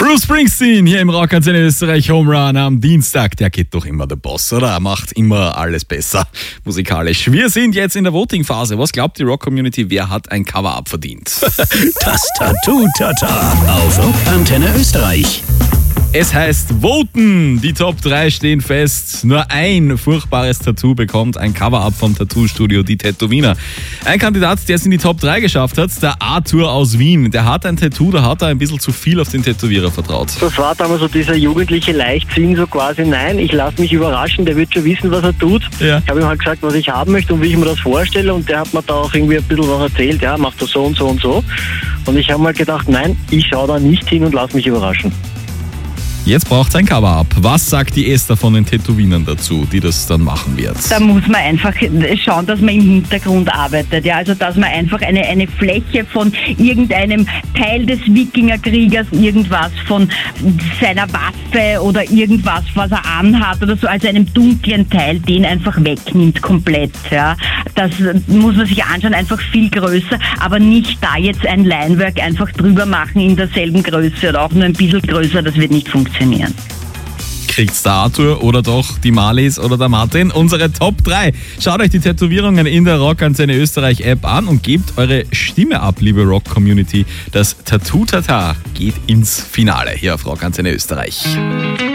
Bruce Springsteen hier im Rockantenne Österreich Home Run am Dienstag. Der geht doch immer der Boss, oder? Er macht immer alles besser musikalisch. Wir sind jetzt in der Voting-Phase. Was glaubt die Rock-Community? Wer hat ein Cover-Up verdient? Das Tattoo-Tata auf Rockantenne Österreich. Es heißt Voten. Die Top 3 stehen fest. Nur ein furchtbares Tattoo bekommt ein Cover-Up vom Tattoo-Studio Die Tätowiner. Ein Kandidat, der es in die Top 3 geschafft hat, der Arthur aus Wien. Der hat ein Tattoo, da hat er ein bisschen zu viel auf den Tätowierer vertraut. Das war damals so dieser jugendliche Leichtsinn, so quasi, nein, ich lasse mich überraschen, der wird schon wissen, was er tut. Ja. Ich habe ihm halt gesagt, was ich haben möchte und wie ich mir das vorstelle, und der hat mir da auch irgendwie ein bisschen was erzählt, ja, macht das so und so und so. Und ich habe mal gedacht, nein, ich schaue da nicht hin und lasse mich überraschen. Jetzt braucht es ein Cover-Up. Was sagt die Esther von den Tätowinern dazu, die das dann machen wird? Da muss man einfach schauen, dass man im Hintergrund arbeitet. Ja? Also dass man einfach eine Fläche von irgendeinem Teil des Wikingerkriegers, irgendwas von seiner Waffe oder irgendwas, was er anhat oder so, also einem dunklen Teil, den einfach wegnimmt komplett. Ja? Das muss man sich anschauen, einfach viel größer, aber nicht da jetzt ein Linework einfach drüber machen in derselben Größe oder auch nur ein bisschen größer, das wird nicht funktionieren. Kriegt's der Arthur oder doch die Marlies oder der Martin? Unsere Top 3. Schaut euch die Tätowierungen in der Rockantenne Österreich App an und gebt eure Stimme ab, liebe Rock-Community. Das Tattoo-Tata geht ins Finale hier auf Rockantenne Österreich.